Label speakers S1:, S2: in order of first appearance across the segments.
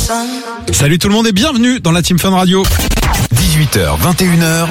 S1: Salut tout le monde et bienvenue dans la Team Fun Radio.
S2: 18h, 21h.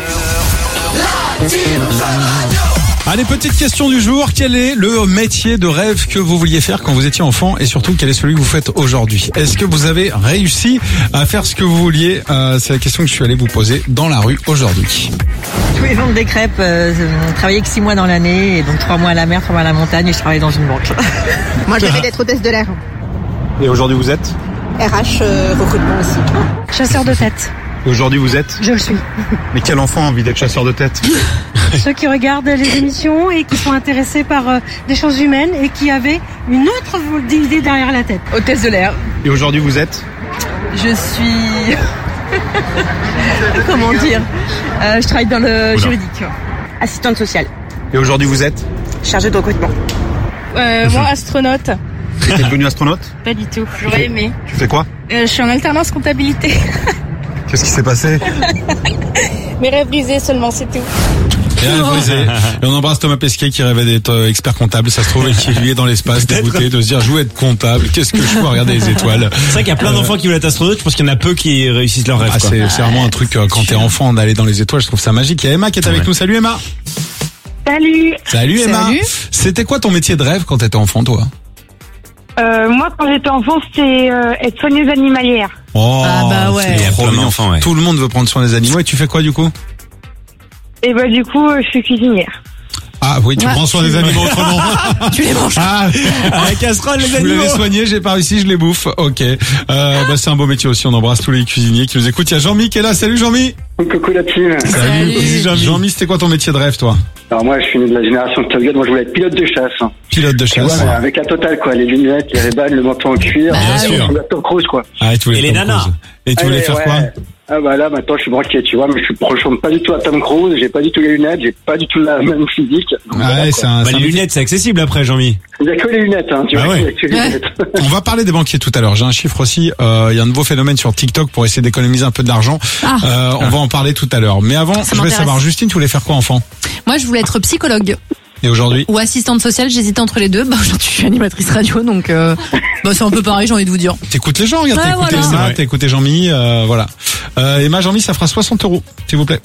S1: Allez, petite question du jour. Quel est le métier de rêve que vous vouliez faire quand vous étiez enfant et surtout quel est celui que vous faites aujourd'hui? Est-ce que vous avez réussi à faire ce que vous vouliez? C'est la question que je suis allé vous poser dans la rue aujourd'hui.
S3: Je voulais vendre des crêpes, travailler que 6 mois dans l'année et donc 3 mois à la mer, 3 mois à la montagne et je travaillais dans une banque.
S4: Moi je rêvais d'être hôtesse de l'air.
S1: Et aujourd'hui vous êtes?
S4: RH, recrutement aussi.
S5: Chasseur de tête.
S1: Et aujourd'hui vous êtes?
S5: Je le suis.
S1: Mais quel enfant a envie d'être chasseur de tête?
S5: Ceux qui regardent les émissions et qui sont intéressés par des choses humaines et qui avaient une autre idée derrière la tête.
S3: Hôtesse de l'air.
S1: Et aujourd'hui vous êtes?
S3: Je suis... Comment dire je travaille dans le juridique.
S4: Assistante sociale.
S1: Et aujourd'hui vous êtes?
S4: Chargée de recrutement.
S5: Moi, astronaute.
S1: T'es devenu astronaute?
S5: Pas du tout. J'aurais aimé.
S1: Tu fais quoi?
S5: Je suis en alternance comptabilité.
S1: Qu'est-ce qui s'est passé?
S5: Mes rêves brisés seulement, c'est tout.
S1: Et on embrasse Thomas Pesquet qui rêvait d'être expert comptable, ça se trouve, et qui lui est dans l'espace dégoûté de se dire je veux être comptable, qu'est-ce que je peux regarder les étoiles.
S6: C'est vrai qu'il y a plein d'enfants qui veulent être astronautes, je pense qu'il y en a peu qui réussissent leur rêve.
S1: Ah, c'est vraiment un truc quand t'es enfant d'aller dans les étoiles, je trouve ça magique. Il y a Emma qui est avec nous. Salut Emma.
S7: Salut
S1: Emma. C'était quoi ton métier de rêve quand t'étais enfant, toi?
S7: Moi, quand j'étais enfant, c'était être soigneuse animalière.
S1: Oh,
S3: Ah bah ouais.
S1: c'est trop
S6: Il y a plein
S1: mignon.
S6: d'enfants, ouais.
S1: Tout le monde veut prendre soin des animaux. Et tu fais quoi du coup?
S7: Et bah du coup, je suis cuisinière.
S1: Ah oui, tu prends soin des animaux autrement.
S3: Tu les manges.
S1: Ah,
S6: La casserole, les
S1: je voulais les
S6: animaux.
S1: soigner, j'ai pas réussi, je les bouffe. Ok. Bah, c'est un beau métier aussi. On embrasse tous les cuisiniers qui nous écoutent. Il y a Jean-Mi qui est là. Salut Jean-Mi.
S8: Coucou la team.
S1: Salut Jean-Mi, c'était quoi ton métier de rêve, toi?
S8: Alors moi je suis né de la génération de Top Gun, moi je voulais être pilote de chasse.
S1: Pilote de
S8: Tu vois,
S1: chasse.
S8: mais avec la totale quoi, les lunettes, les Ray-Ban, le menton en cuir,
S1: Bien sûr.
S8: la Tom Cruise quoi.
S1: Ah, et tu voulais
S6: Et les
S1: Tom
S6: nanas.
S1: Cruise. Et tu voulais faire quoi?
S8: Ah bah là maintenant je suis braqué, tu vois, mais je ressemble pas du tout à Tom Cruise, j'ai pas du tout les lunettes, j'ai pas du tout la même physique. Donc,
S1: Ah
S8: voilà,
S1: ouais,
S8: quoi.
S1: c'est un
S6: Les lunettes, c'est accessible après, Jean-Mi.
S8: Il y a que les lunettes, hein, tu
S1: Ah
S8: vois.
S1: ouais.
S8: Il y a que les lunettes.
S1: On va parler des banquiers tout à l'heure. J'ai un chiffre aussi. Il y a un nouveau phénomène sur TikTok pour essayer d'économiser un peu d'argent. On va en parler tout à l'heure. Mais avant, je voulais
S9: m'intéresse.
S1: savoir, Justine, tu voulais faire quoi enfant?
S9: Moi, je voulais être psychologue
S1: Et aujourd'hui?
S9: ou assistante sociale. J'hésitais entre les deux. Bah, aujourd'hui, je suis animatrice radio, donc c'est un peu pareil, j'ai envie de vous dire.
S1: T'écoutes les gens, regarde,
S9: Ouais,
S1: t'as écouté
S9: voilà.
S1: Emma, t'as écouté Jean-Mi, voilà. Emma, Jean-Mi, ça fera 60 €, s'il vous plaît.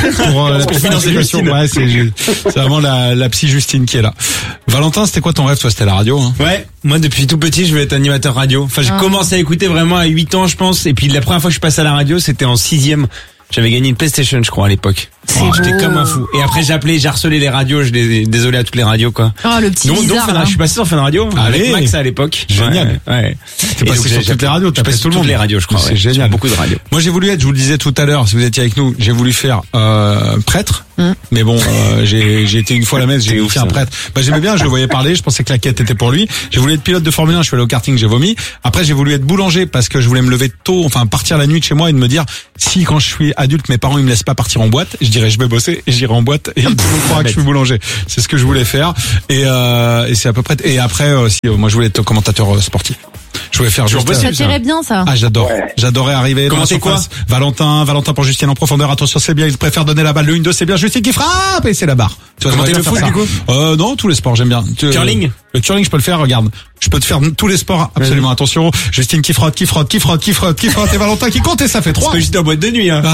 S1: Pour financer Justine. Ouais, c'est vraiment la psy Justine qui est là. Valentin, c'était quoi ton rêve, toi? C'était la radio, hein?
S6: Ouais, moi depuis tout petit, je voulais être animateur radio. Enfin, j'ai commencé à écouter vraiment à 8 ans, je pense. Et puis la première fois que je suis passé à la radio, c'était en 6e. J'avais gagné une PlayStation, je crois, à l'époque. J'étais
S9: beau.
S6: comme un fou. Et après, j'ai harcelé les radios. Désolé à toutes les radios, quoi.
S9: Oh, le petit
S6: Donc,
S9: bizarre, là.
S6: je suis passé sur Fun Radio.
S1: Allez.
S6: Avec Max à l'époque.
S1: Génial.
S6: Ouais.
S1: T'es
S6: Et
S1: passé
S6: donc,
S1: sur
S6: j'ai
S1: toutes les radios, t'as
S6: j'ai
S1: passé
S6: passé
S1: tout le monde.
S6: toutes les radios, je crois.
S1: C'est
S6: ouais.
S1: génial.
S6: Sur beaucoup de radios.
S1: Moi, j'ai voulu être, je vous le disais tout à l'heure, si vous étiez avec nous, j'ai voulu faire prêtre. Mais bon, j'ai été une fois à la messe, j'ai fait un prêtre. Bah, j'aimais bien, je le voyais parler, je pensais que la quête était pour lui. J'ai voulu être pilote de Formule 1, je suis allé au karting, j'ai vomi. Après, j'ai voulu être boulanger parce que je voulais me lever tôt, enfin partir la nuit de chez moi et de me dire si quand je suis adulte, mes parents ils me laissent pas partir en boîte, je dirais je vais bosser et j'irai en boîte et tout le monde croira que je suis boulanger. C'est ce que je voulais faire et c'est à peu près. Et après aussi, moi je voulais être commentateur sportif. Je voulais faire juste.
S9: Ça tirait bien, ça.
S1: Ah, j'adore.
S8: Ouais.
S1: J'adorais arriver.
S6: Comment
S1: dans la
S6: c'est quoi?
S1: surface. Valentin pour Justine en profondeur. Attention, c'est bien. Il préfère donner la balle. Le 1-2, c'est bien. Justine qui frappe et c'est la barre. Tu vois,
S6: Comment
S1: j'aimerais
S6: t'es
S1: bien
S6: le
S1: faire
S6: foot,
S1: ça.
S6: du coup?
S1: Non, tous les sports, j'aime bien.
S6: Curling?
S1: Le curling, je peux le faire. Regarde. Je peux te faire tous les sports. Absolument. Attention. Justine qui frotte. Et Valentin qui compte et ça fait 3.
S6: Parce que j'étais en boîte de nuit, hein.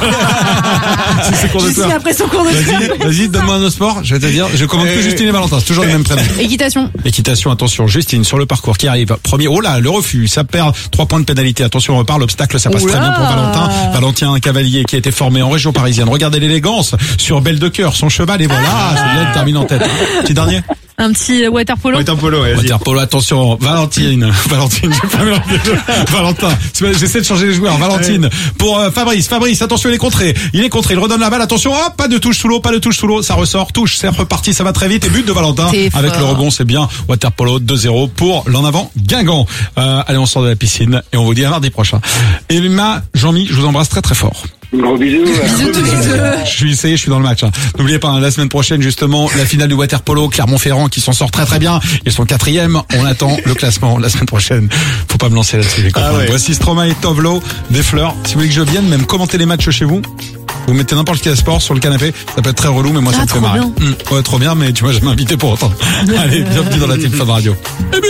S1: Si c'est cours de
S9: Juste
S1: fleurs.
S9: après son cours de fleurs.
S1: Vas-y, donne-moi un autre sport. Je vais te dire. Je commande que Justine et Valentin. C'est toujours le même prénom.
S9: Équitation.
S1: Équitation, attention, Justine sur le parcours qui arrive. Premier, oh là, le refus, ça perd 3 points de pénalité. Attention, on repart, l'obstacle, ça passe très bien pour Valentin. Valentin, un cavalier qui a été formé en région parisienne. Regardez l'élégance sur Belle de Cœur, son cheval et voilà, c'est bien, il termine en tête. Petit dernier.
S9: Un petit water polo.
S6: polo, ouais.
S1: Water polo, attention, Valentine, j'ai pas mélangé les deux. Valentin, j'essaie de changer les joueurs. Valentine pour Fabrice, attention, il est contré, il redonne la balle, attention, hop, pas de touche sous l'eau, ça ressort, touche, c'est reparti, ça va très vite et but de Valentin. Avec le rebond, c'est bien. Water polo 2-0 pour l'en avant Guingamp. Allez, on sort de la piscine et on vous dit à mardi prochain. Emma, Jean-Mi, je vous embrasse très très fort.
S8: Gros bisous.
S9: Bisous tous les deux.
S1: Je suis dans le match. Hein. N'oubliez pas, la semaine prochaine, justement, la finale du water polo, Clermont-Ferrand qui s'en sort très très bien. Ils sont 4e. On attend le classement la semaine prochaine. Faut pas me lancer là-dessus, les copains. Voici Stromae et Tovlo, des fleurs. Si vous voulez que je vienne, même commenter les matchs chez vous, vous mettez n'importe quel sport sur le canapé. Ça peut être très relou, mais moi ça me fait marrer. Ouais, trop bien, mais tu m'as jamais invité pour autant. Allez, bienvenue dans la Team Fun Radio.